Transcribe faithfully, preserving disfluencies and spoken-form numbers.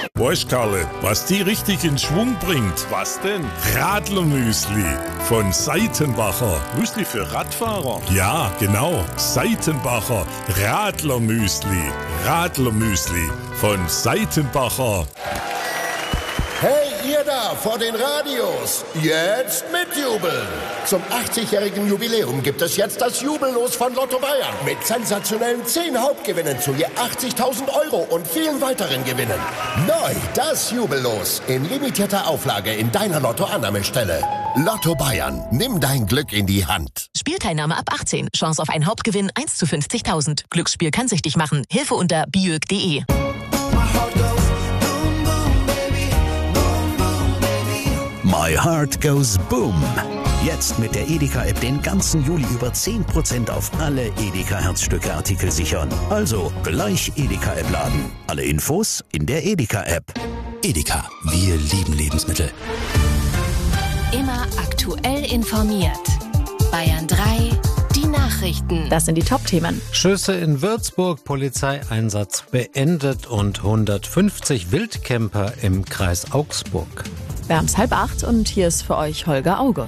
Weißt, Karle, was die richtig in Schwung bringt? Was denn? Radlermüsli von Seitenbacher. Müsli für Radfahrer? Ja, genau. Seitenbacher Radlermüsli. Radlermüsli von Seitenbacher. Hey, ihr da vor den Radios, jetzt mitjubeln! Zum achtzigjährigen Jubiläum gibt es jetzt das Jubellos von Lotto Bayern mit sensationellen zehn Hauptgewinnen zu je achtzigtausend Euro und vielen weiteren Gewinnen. Neu das Jubellos in limitierter Auflage in deiner Lotto-Annahmestelle. Lotto Bayern, nimm dein Glück in die Hand. Spielteilnahme ab achtzehn. Chance auf einen Hauptgewinn eins zu fünfzigtausend. Glücksspiel kann süchtig machen. Hilfe unter biög punkt de. My Heart Goes Boom. Jetzt mit der Edeka-App den ganzen Juli über zehn Prozent auf alle Edeka-Herzstücke-Artikel sichern. Also gleich Edeka-App laden. Alle Infos in der Edeka-App. Edeka, wir lieben Lebensmittel. Immer aktuell informiert. Bayern drei, die Nachrichten. Das sind die Top-Themen. Schüsse in Würzburg, Polizeieinsatz beendet und hundertfünfzig Wildcamper im Kreis Augsburg. Wir haben es halb acht und hier ist für euch Holger Auge.